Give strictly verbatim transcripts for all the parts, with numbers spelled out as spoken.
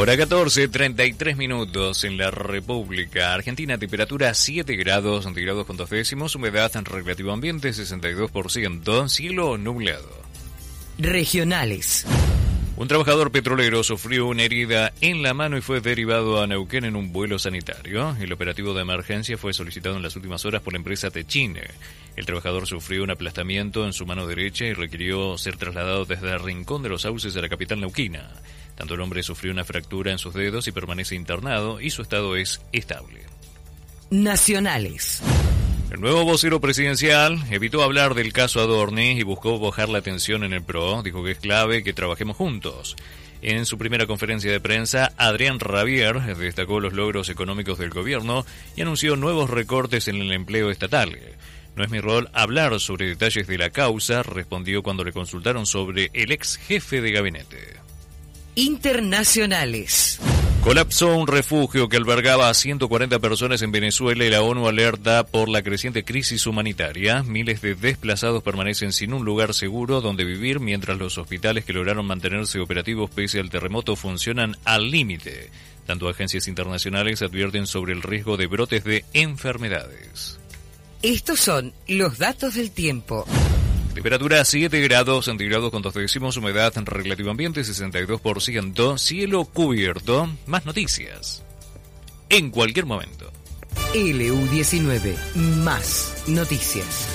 Hora catorce, treinta y tres minutos en la República Argentina, temperatura siete grados centígrados con dos décimos, humedad en relativo ambiente sesenta y dos por ciento, cielo nublado. Regionales. Un trabajador petrolero sufrió una herida en la mano y fue derivado a Neuquén en un vuelo sanitario. El operativo de emergencia fue solicitado en las últimas horas por la empresa Techine. El trabajador sufrió un aplastamiento en su mano derecha y requirió ser trasladado desde el Rincón de los Sauces a la capital neuquina. Tanto el hombre sufrió una fractura en sus dedos y permanece internado y su estado es estable. Nacionales. El nuevo vocero presidencial evitó hablar del caso Adorni y buscó bajar la tensión en el P R O. Dijo que es clave que trabajemos juntos. En su primera conferencia de prensa, Adrián Rabier destacó los logros económicos del gobierno y anunció nuevos recortes en el empleo estatal. No es mi rol hablar sobre detalles de la causa, respondió cuando le consultaron sobre el ex jefe de gabinete. Internacionales. Colapsó un refugio que albergaba a ciento cuarenta personas en Venezuela y la ONU alerta por la creciente crisis humanitaria. Miles de desplazados permanecen sin un lugar seguro donde vivir, mientras los hospitales que lograron mantenerse operativos pese al terremoto funcionan al límite. Tanto agencias internacionales advierten sobre el riesgo de brotes de enfermedades. Estos son los datos del tiempo. Temperatura siete grados centígrados con dos décimos, humedad en relativo ambiente sesenta y dos por ciento, cielo cubierto. Más noticias en cualquier momento. L U diecinueve, más noticias.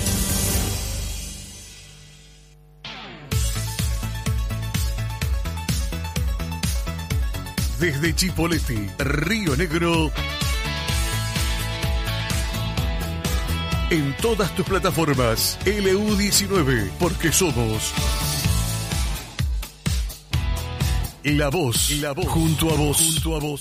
Desde Chipoleti, Río Negro, en todas tus plataformas, L U diecinueve, porque somos la voz, la voz, junto a vos, junto a vos.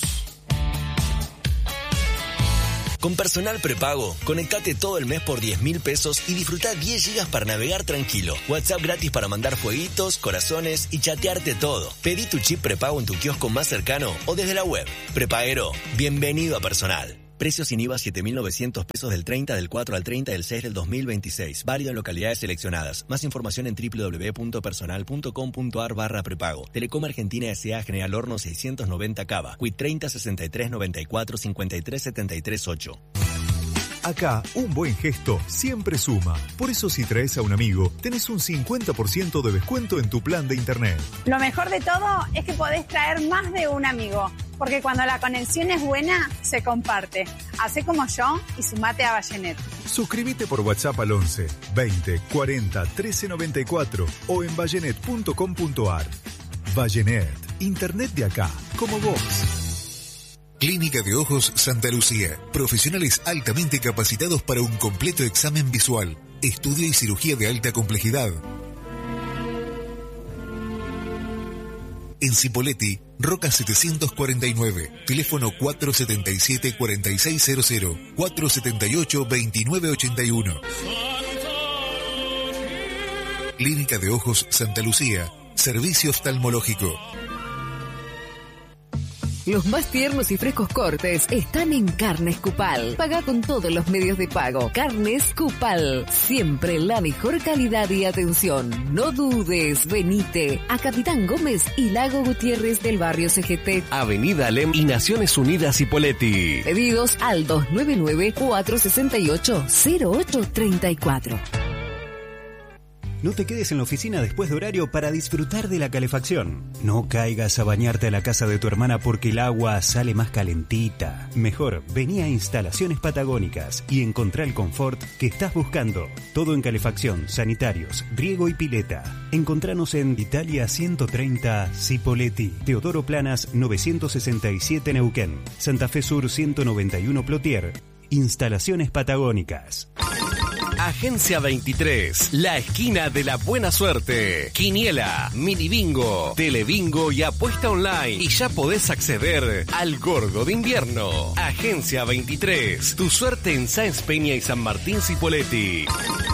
Con Personal Prepago, conectate todo el mes por diez mil pesos y disfruta diez gigas para navegar tranquilo. WhatsApp gratis para mandar fueguitos, corazones y chatearte todo. Pedí tu chip prepago en tu kiosco más cercano o desde la web. Prepaguero, bienvenido a Personal. Precios sin I V A siete mil novecientos pesos del treinta del cuatro al treinta del seis del dos mil veintiséis. Válido en localidades seleccionadas. Más información en doble u doble u doble u punto personal punto com punto a r barra prepago. Telecom Argentina S A General Horno seiscientos noventa Cava. Quit treinta sesenta y tres noventa y cuatro cincuenta y tres setenta y tres ocho. Acá, un buen gesto siempre suma. Por eso, si traes a un amigo, tenés un cincuenta por ciento de descuento en tu plan de internet. Lo mejor de todo es que podés traer más de un amigo, porque cuando la conexión es buena, se comparte. Hacé como yo y sumate a Vallenet. Suscríbete por WhatsApp al once veinte cuarenta trece noventa y cuatro o en vallenet punto com punto a r. Vallenet, internet de acá, como vos. Clínica de Ojos Santa Lucía. Profesionales altamente capacitados para un completo examen visual, estudio y cirugía de alta complejidad. En Cipolletti, Roca setecientos cuarenta y nueve, teléfono cuatro setenta y siete cuarenta y seis cero cero, cuatro setenta y ocho veintinueve ochenta y uno. Clínica de Ojos Santa Lucía, servicio oftalmológico. Los más tiernos y frescos cortes están en Carnes Cupal. Paga con todos los medios de pago. Carnes Cupal. Siempre la mejor calidad y atención. No dudes, venite a Capitán Gómez y Lago Gutiérrez del barrio C G T. Avenida Alem y Naciones Unidas Cipolletti. Pedidos al dos nueve nueve, cuatro seis ocho, cero ocho tres cuatro. No te quedes en la oficina después de horario para disfrutar de la calefacción. No caigas a bañarte a la casa de tu hermana porque el agua sale más calentita. Mejor, vení a Instalaciones Patagónicas y encontrá el confort que estás buscando. Todo en calefacción, sanitarios, riego y pileta. Encontranos en Italia ciento treinta Cipolletti, Teodoro Planas novecientos sesenta y siete Neuquén, Santa Fe Sur ciento noventa y uno Plotier. Instalaciones Patagónicas. Agencia veintitrés, la esquina de la buena suerte. Quiniela, mini bingo, telebingo y apuesta online. Y ya podés acceder al gordo de invierno. Agencia veintitrés, tu suerte en Sáenz Peña y San Martín Cipolletti.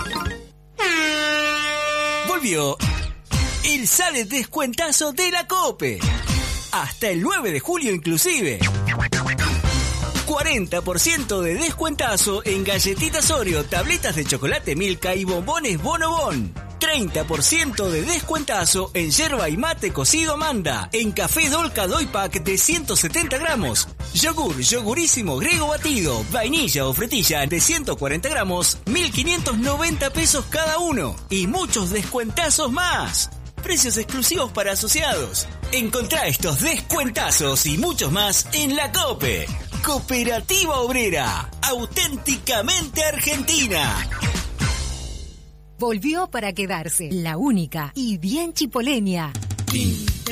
Volvió el sale descuentazo de la COPE. Hasta el nueve de julio inclusive. cuarenta por ciento de descuentazo en galletitas Oreo, tabletas de chocolate Milka y bombones Bonobón. treinta por ciento de descuentazo en yerba y mate cocido Amanda, en café Dolca Doy Pack de ciento setenta gramos, yogur, yogurísimo Grego batido, vainilla o frutilla de ciento cuarenta gramos, mil quinientos noventa pesos cada uno y muchos descuentazos más. Precios exclusivos para asociados. Encontrá estos descuentazos y muchos más en La Cope. Cooperativa Obrera, auténticamente argentina. Volvió para quedarse, la única y bien chipoleña.